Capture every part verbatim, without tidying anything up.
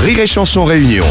Rire et Chanson Réunion.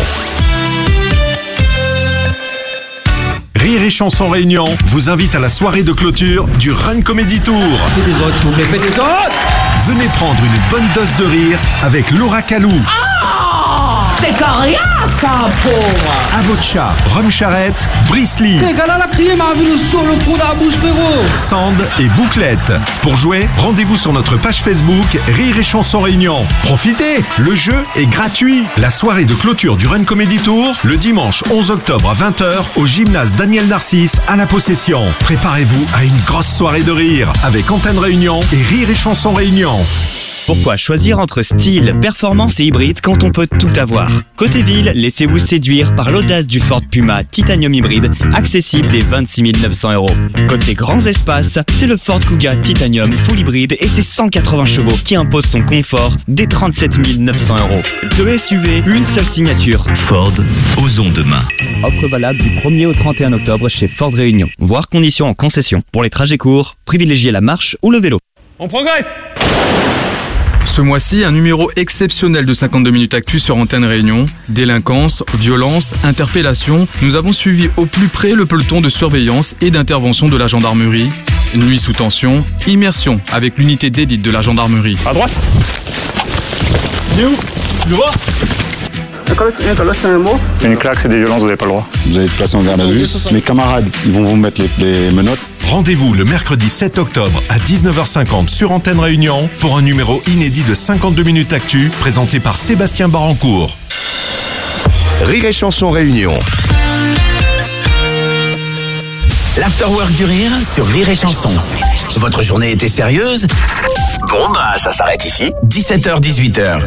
Rire et Chanson Réunion vous invite à la soirée de clôture du Run Comedy Tour. Faites des autres, s'il vous plaît, faites des autres. Venez prendre une bonne dose de rire avec Laura Calou, C'est coriace, ça, pauvre. Avocha, Rome Charrette, Brice Lee, Les gars, là, la criée m'a vu le saut, le trou dans la bouche, frérot. Sand et Bouclette. Pour jouer, rendez-vous sur notre page Facebook Rire et Chanson Réunion. Profitez, le jeu est gratuit. La soirée de clôture du Run Comedy Tour, le dimanche onze octobre à vingt heures au gymnase Daniel Narcisse à La Possession. Préparez-vous à une grosse soirée de rire avec Antenne Réunion et Rire et Chanson Réunion. Pourquoi choisir entre style, performance et hybride quand on peut tout avoir? Côté ville, laissez-vous séduire par l'audace du Ford Puma Titanium hybride, accessible dès vingt-six mille neuf cents euros. Côté grands espaces, c'est le Ford Kuga Titanium full hybride et ses cent quatre-vingts chevaux qui imposent son confort dès trente-sept mille neuf cents euros. Deux S U V, une seule signature. Ford, osons demain. Offre valable du premier au trente et un octobre chez Ford Réunion. Voir conditions en concession. Pour les trajets courts, privilégiez la marche ou le vélo. On progresse. Ce mois-ci, un numéro exceptionnel de cinquante-deux minutes actu sur Antenne Réunion. Délinquance, violence, interpellation. Nous avons suivi au plus près le peloton de surveillance et d'intervention de la gendarmerie. Nuit sous tension, immersion avec l'unité d'élite de la gendarmerie. À droite. Il est où? Tu le vois? Une claque, c'est des violences, vous n'avez pas le droit. Vous allez être placé en garde à vue. Mes camarades, ils vont vous mettre les, les menottes. Rendez-vous le mercredi sept octobre à dix-neuf heures cinquante sur Antenne Réunion pour un numéro inédit de cinquante-deux minutes actu présenté par Sébastien Barancourt. Rire et Chanson Réunion. L'afterwork du rire sur Rire et Chanson. Votre journée était sérieuse? Bon bah ça s'arrête ici. dix-sept heures dix-huit heures.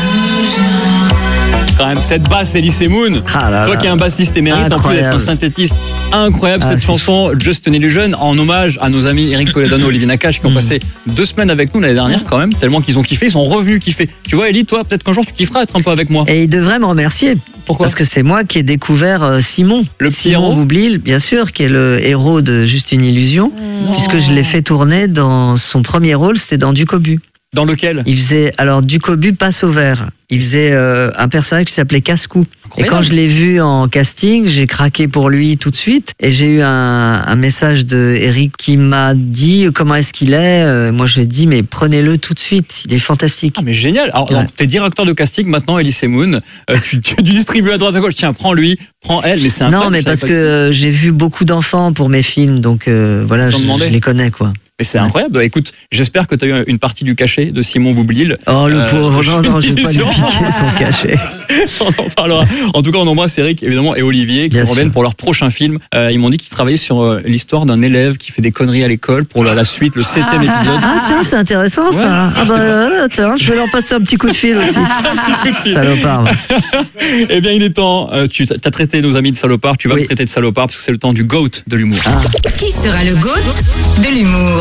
Quand même, cette basse, Elise Moon. Ah là Toi là. qui es un bassiste émérite, en plus d'être un synthétiste incroyable, Ah, cette c'est chanson Just an Illusion, en hommage à nos amis Eric Toledano et Olivier Nakache qui ont Mm. passé deux semaines avec nous l'année dernière quand même, tellement qu'ils ont kiffé, ils sont revenus kiffer. Tu vois, Elie, toi, peut-être qu'un jour tu kifferas être un peu avec moi. Et il devrait me remercier. Pourquoi? Parce que c'est moi qui ai découvert euh, Simon. Le petit Simon héros Boublil, bien sûr, qui est le héros de Juste une illusion, puisque je l'ai fait tourner dans son premier rôle, c'était dans Ducobu. Dans lequel? Il faisait, alors Ducobu passe au vert. Il faisait euh, un personnage qui s'appelait Casse-Cou. Et Incroyable. quand je l'ai vu en casting, j'ai craqué pour lui tout de suite. Et j'ai eu un, un message de Eric qui m'a dit comment est-ce qu'il est. Euh, moi, je lui ai dit, mais prenez-le tout de suite. Il est fantastique. Ah mais génial. Alors, Ouais. donc, t'es directeur de casting maintenant, Elise Moon. Euh, tu, tu, tu distribues à droite à gauche. Tiens, prends lui, prends elle. Mais c'est incroyable. Non, mais je parce savais que pas euh, j'ai vu beaucoup d'enfants pour mes films, donc euh, voilà, je, T'en demandais. je les connais, quoi. Mais c'est incroyable. Bah, écoute, j'espère que tu as eu une partie du cachet de Simon Boublil. Oh, le Euh, pauvre, non, non, je vais pas lui illusion. piquer son cachet. On en parlera. En tout cas, on embrasse Eric, évidemment, et Olivier, qui Bien reviennent sûr. pour leur prochain film. Euh, ils m'ont dit qu'ils travaillaient sur euh, l'histoire d'un élève qui fait des conneries à l'école pour la, la suite, le septième épisode. Ah, tiens, c'est intéressant, ça. Ouais, Ah, je sais bah, pas. voilà, tiens, je vais leur passer un petit coup de fil aussi. Salopard. Eh bien, il est temps. Euh, tu as traité nos amis de salopards. Tu vas Oui. me traiter de salopard parce que c'est le temps du GOAT de l'humour. Qui sera le GOAT de l'humour?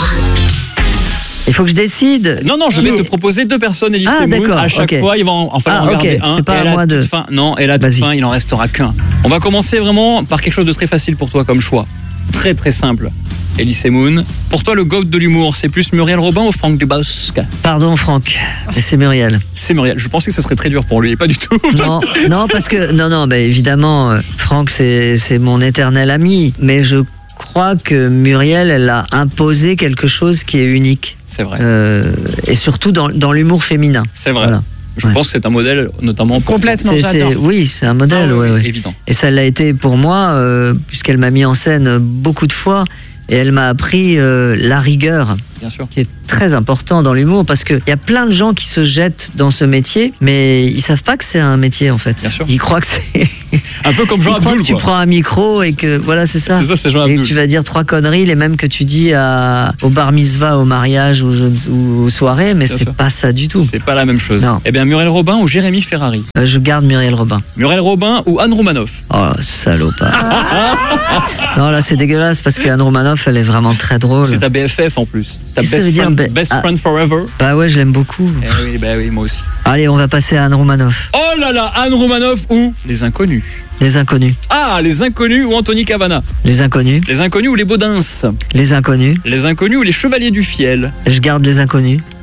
Il faut que je décide. Non, non, je vais Qui te est- proposer deux personnes, Elise Ah, Moon. d'accord, À chaque ok. fois, il va en, en falloir Ah, en garder ok, un. c'est pas et à la moi toute de- fin, non, et la toute Vas-y. fin, il en restera qu'un. On va commencer vraiment par quelque chose de très facile pour toi comme choix. Très, très simple. Elise Moon. Pour toi, le GOAT de l'humour, c'est plus Muriel Robin ou Franck Dubosc? Pardon, Franck. Mais c'est Muriel. C'est Muriel. Je pensais que ce serait très dur pour lui, pas du tout. Non, non, parce que, non, non, bah, évidemment, euh, Franck, c'est, c'est mon éternel ami. Mais je crois que Muriel, elle a imposé quelque chose qui est unique. C'est vrai. Euh, et surtout dans, dans l'humour féminin. C'est vrai. Voilà. Je Ouais. pense que c'est un modèle, notamment pour Complètement, C'est- c'est- j'adore. oui, c'est un modèle, C'est ouais, ouais. évident. Et ça l'a été pour moi, euh, puisqu'elle m'a mis en scène beaucoup de fois. Et elle m'a appris euh, la rigueur, Bien sûr. qui est très important dans l'humour, parce qu'il y a plein de gens qui se jettent dans ce métier, mais ils savent pas que c'est un métier, en fait. Bien sûr. Ils croient que c'est... Un peu comme Jean Ils croient Abdul, que tu quoi. prends un micro et que... Voilà, c'est ça. C'est ça, c'est Jean Et Abdul. tu vas dire trois conneries, les mêmes que tu dis à, au bar mitzvah, au mariage ou, je- ou aux soirées, mais Bien c'est sûr. pas ça du tout. C'est pas la même chose. Non. Eh bien, Muriel Robin ou Jérémy Ferrari? Euh, Je garde Muriel Robin. Muriel Robin ou Anne Romanoff? Oh, salopard. Non, là, c'est dégueulasse parce qu'Anne Romanoff, elle est vraiment très drôle. C'est ta B F F en plus. Ta Qu'est-ce que ça best veut dire, friend, be- best ah. friend forever. Bah ouais, je l'aime beaucoup. Eh oui, bah oui, moi aussi. Allez, on va passer à Anne Romanoff. Oh là là, Anne Romanoff ou Les Inconnus? Les inconnus. Ah, Les Inconnus ou Anthony Cavana? Les inconnus. Les Inconnus ou Les Baudins? Les inconnus. Les Inconnus ou Les Chevaliers du Fiel? Je garde les inconnus.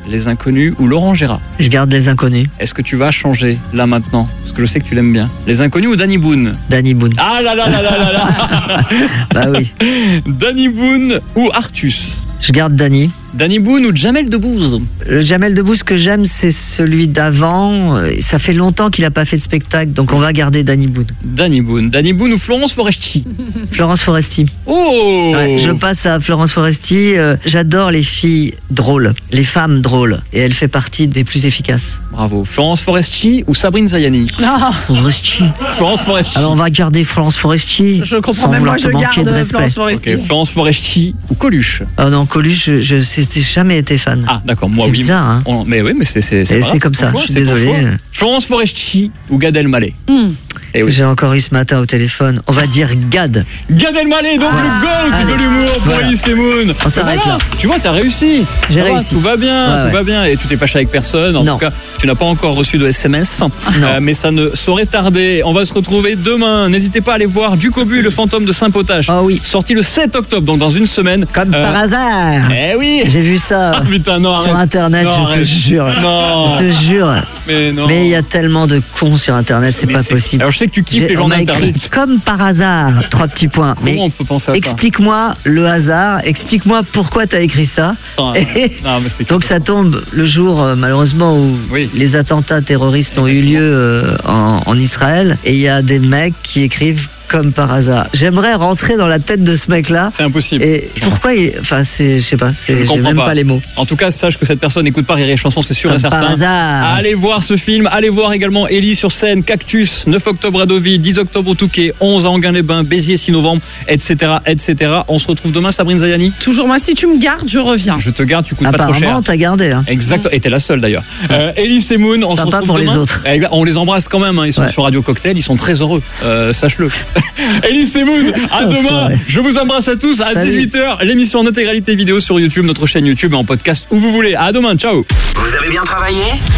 Les Inconnus ou Laurent Gérard? Je garde Les Inconnus. Est-ce que tu vas changer là maintenant? Parce que je sais que tu l'aimes bien. Les Inconnus ou Danny Boone? Danny Boone. Ah là là là là là là. Bah oui. Danny Boone ou Artus? Je garde Danny. Danny Boone ou Jamel Debbouze? Le Jamel Debbouze que j'aime, c'est celui d'avant. Ça fait longtemps qu'il n'a pas fait de spectacle, donc on va garder Danny Boone. Danny Boone. Danny Boone ou Florence Foresti? Florence Foresti. Oh ouais, je passe à Florence Foresti. Euh, j'adore les filles drôles, les femmes drôles, et elle fait partie des plus efficaces. Bravo. Florence Foresti ou Sabrine Zayani? Ah. Foresti. Florence Foresti. Alors on va garder Florence Foresti. Je comprends, sans même moi je garde de Florence Foresti. Ok, Florence Foresti ou Coluche? Oh non, Coluche, je, je n'ai jamais été fan. Ah d'accord, moi c'est oui. Bizarre, hein. On, mais oui, mais c'est c'est c'est, c'est comme ça. Je suis désolé. Florence Foresti ou Gad Elmaleh? Mm. Eh oui. J'ai encore eu ce matin au téléphone. On va dire Gad. Gad Elmaleh, donc voilà. le GOAT Allez. de l'humour pour Voilà. Elise Moon. On s'arrête voilà. là. Tu vois, t'as réussi. J'ai Ça va, réussi. Tout va bien, ouais, tout ouais. va bien. Et tu t'es fâché avec personne. En non. tout cas, tu n'as pas encore reçu de S M S. Euh, mais ça ne saurait tarder. On va se retrouver demain. N'hésitez pas à aller voir Ducobu, le fantôme de Saint-Potache. Oh oui. Sorti le sept octobre, donc dans une semaine. Comme euh... par hasard. Eh oui. J'ai vu ça. Ah, putain, non, sur arrête. Internet, non, je arrête. te jure. Non. Je te jure. Mais non. Mais il y a tellement de cons sur Internet, c'est mais pas c'est... possible. Alors je sais que tu kiffes J'ai... les gens d'Internet. Comme par hasard, trois petits points. Comment mais on peut penser à explique-moi ça? le hasard, explique-moi pourquoi tu as écrit ça. Attends, Et non, mais c'est donc ça tombe le jour euh, malheureusement où oui. les attentats terroristes ont eu lieu euh, en, en Israël, et il y a des mecs qui écrivent comme par hasard. J'aimerais rentrer dans la tête de ce mec-là. C'est impossible. Et pourquoi il... Enfin, c'est... Je sais pas. C'est... Je J'ai comprends même pas. pas les mots. En tout cas, sache que cette personne n'écoute pas Rire et Chanson, c'est sûr comme et certain. Par hasard. Allez voir ce film. Allez voir également Ellie sur scène, Cactus, neuf octobre à Deauville, dix octobre au Touquet, onze à Enghien-les-Bains, Béziers six novembre, et cetera, et cetera. On se retrouve demain, Sabrine Zayani. Toujours moi, si tu me gardes, je reviens. Je te garde, tu coûtes pas trop cher. Apparemment, t'as gardé. Hein. Exact. Et t'es la seule d'ailleurs. Euh, Ellie et Moon, on Sympa se retrouve pour demain. les autres. On les embrasse quand même. Hein. Ils sont ouais. sur Radio Cocktail. Ils sont très heureux. Euh, sache-le. Ellie et Moon, à demain. Je vous embrasse à tous. À Salut. dix-huit heures, l'émission en intégralité vidéo sur YouTube, notre chaîne YouTube et en podcast où vous voulez. À demain. Ciao. Vous avez bien travaillé?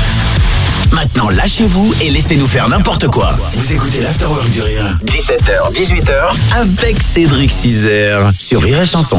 Maintenant, lâchez-vous et laissez-nous faire n'importe quoi. Vous écoutez l'Afterwork du Rire. dix-sept heures, dix-huit heures, avec Cédric Cizer sur Rire et Chanson.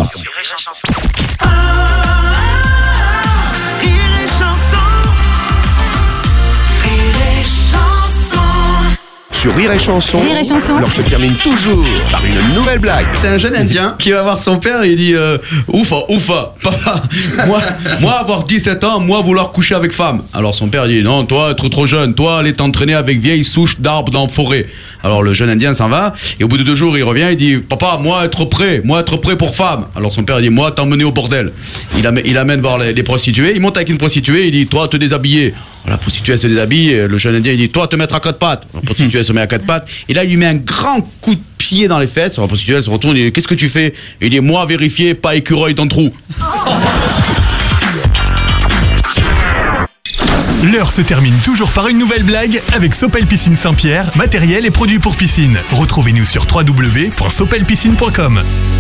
Sur Rire et Chanson, Rire et Chanson. l'heure se termine toujours par une nouvelle blague. C'est un jeune indien qui va voir son père et il dit euh, Oufa, oufa, papa, moi, moi avoir dix-sept ans, moi vouloir coucher avec femme. Alors son père dit non, toi être trop jeune, toi aller t'entraîner avec vieilles souches d'arbres dans la forêt. Alors le jeune indien s'en va et au bout de deux jours il revient, il dit papa, moi être prêt, moi être prêt pour femme. Alors son père dit moi t'emmener au bordel. Il amène, il amène voir les, les prostituées, il monte avec une prostituée, il dit toi te déshabiller. La prostituée se déshabille, le jeune indien il dit toi te mettre à quatre pattes. La prostituée se met à quatre pattes et là il lui met un grand coup de pied dans les fesses. La prostituée elle se retourne et dit qu'est-ce que tu fais? Il dit moi vérifier, pas écureuil dans le trou. L'heure se termine toujours par une nouvelle blague avec Sopel Piscine Saint-Pierre, matériel et produits pour piscine. Retrouvez-nous sur w w w point sopel piscine point com.